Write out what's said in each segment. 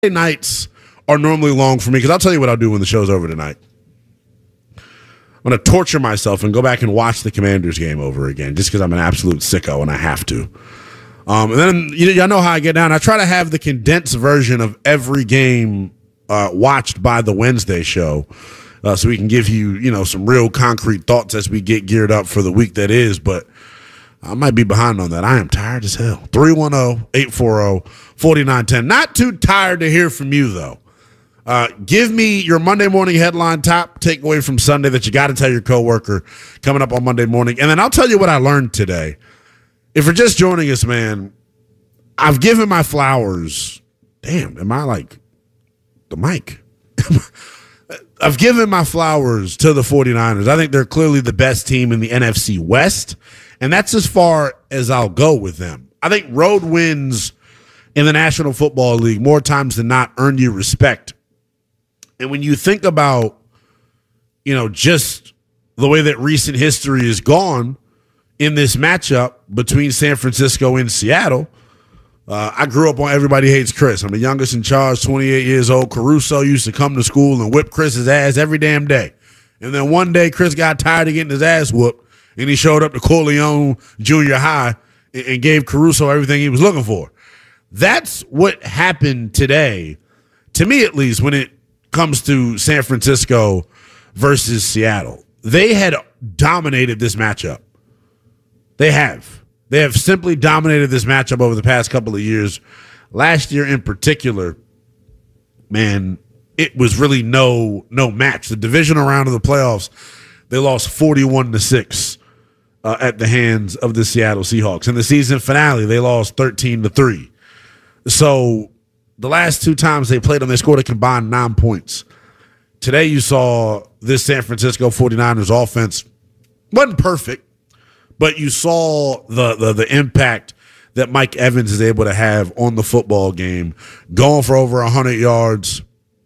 nights are normally long for me because I'll tell you what I'll do when the show's over tonight. I'm going to torture myself and go back and watch the Commanders game over again just because I'm an absolute sicko and I have to. And then y'all know how I get down. I try to have the condensed version of every game watched by the Wednesday show so we can give you, some real concrete thoughts as we get geared up for the week that is. But I might be behind on that. I am tired as hell. 310-840-4910. Not too tired to hear from you, though. Give me your Monday morning headline top takeaway from Sunday that you got to tell your coworker coming up on Monday morning. And then I'll tell you what I learned today. If you're just joining us, man, I've given my flowers. Damn, am I like the mic? I've given my flowers to the 49ers. I think they're clearly the best team in the NFC West, and that's as far as I'll go with them. I think road wins in the National Football League more times than not earn you respect. And when you think about, just the way that recent history is gone in this matchup between San Francisco and Seattle, I grew up on Everybody Hates Chris. I'm the youngest in charge, 28 years old. Caruso used to come to school and whip Chris's ass every damn day. And then one day Chris got tired of getting his ass whooped, and he showed up to Corleone Junior High and gave Caruso everything he was looking for. That's what happened today, to me at least, when it comes to San Francisco versus Seattle. They had dominated this matchup. They have. They have simply dominated this matchup over the past couple of years. Last year in particular, man, it was really no match. The divisional round of the playoffs, they lost 41-6 at the hands of the Seattle Seahawks. In the season finale, they lost 13-3. So the last two times they played them, they scored a combined 9 points. Today you saw this San Francisco 49ers offense wasn't perfect, but you saw the impact that Mike Evans is able to have on the football game, going for over 100 yards.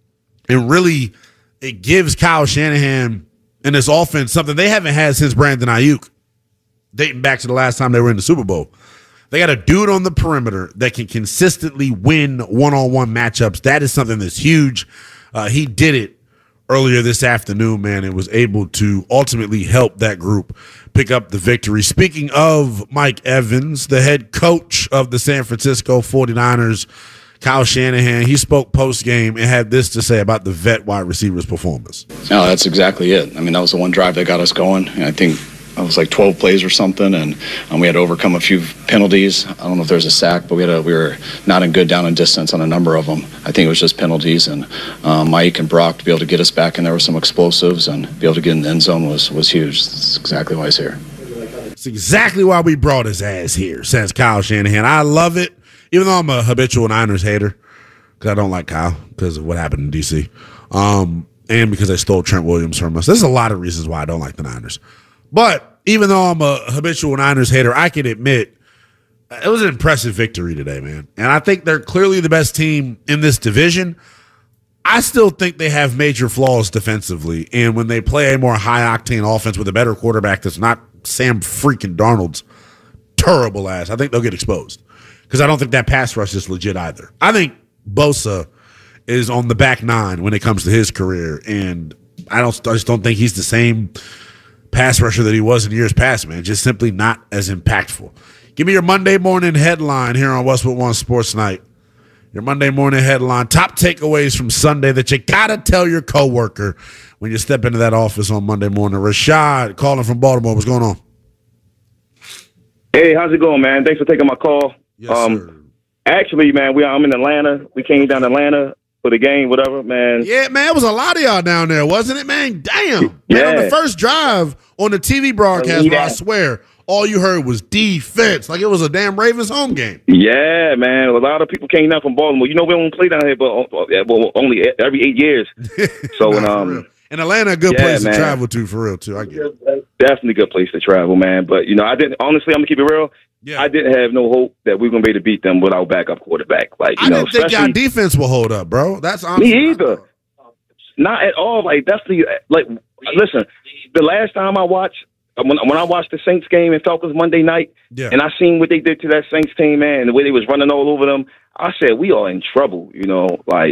And really, it gives Kyle Shanahan and this offense something they haven't had since Brandon Ayuk, dating back to the last time they were in the Super Bowl. They got a dude on the perimeter that can consistently win one-on-one matchups. That is something that's huge. He did it earlier this afternoon, man, and was able to ultimately help that group pick up the victory. Speaking of Mike Evans, the head coach of the San Francisco 49ers, Kyle Shanahan, he spoke post-game and had this to say about the vet wide receivers' performance. No, that's exactly it. I mean, that was the one drive that got us going. I think it was like 12 plays or something, and we had to overcome a few penalties. I don't know if there's a sack, but we were not in good down and distance on a number of them. I think it was just penalties, and Mike and Brock to be able to get us back in there with some explosives and be able to get in the end zone was huge. That's exactly why he's here. It's exactly why we brought his ass here, says Kyle Shanahan. I love it, even though I'm a habitual Niners hater, because I don't like Kyle because of what happened in D.C., and because they stole Trent Williams from us. There's a lot of reasons why I don't like the Niners. But even though I'm a habitual Niners hater, I can admit it was an impressive victory today, man. And I think they're clearly the best team in this division. I still think they have major flaws defensively. And when they play a more high-octane offense with a better quarterback that's not Sam freaking Darnold's terrible ass, I think they'll get exposed. Because I don't think that pass rush is legit either. I think Bosa is on the back nine when it comes to his career. And I just don't think he's the same pass rusher that he was in years past, man. Just simply not as impactful. Give me your Monday morning headline here on Westwood One Sports Night. Your Monday morning headline, top takeaways from Sunday that you got to tell your coworker when you step into that office on Monday morning. Rashad calling from Baltimore. What's going on? Hey, how's it going, man? Thanks for taking my call. Yes, sir. Actually, man, I'm in Atlanta. We came down to Atlanta for the game, whatever, man. Yeah, man, it was a lot of y'all down there, wasn't it, man? Damn. Man, on the first drive on the TV broadcast, where I swear, all you heard was defense. Like it was a damn Ravens home game. Yeah, man. A lot of people came down from Baltimore. We don't play down here, but only every 8 years. So, and Atlanta, a good place to travel to, for real, too. I get it. Definitely a good place to travel, man. But, I didn't, honestly, I'm going to keep it real. Yeah. I didn't have no hope that we were going to be able to beat them without backup quarterback. Like, I didn't think our defense will hold up, bro. That's honestly me either. Not at all. Like, listen, the last time I watched, when I watched the Saints game in Falcons Monday night, and I seen what they did to that Saints team, man, and the way they was running all over them, I said, we are in trouble, like,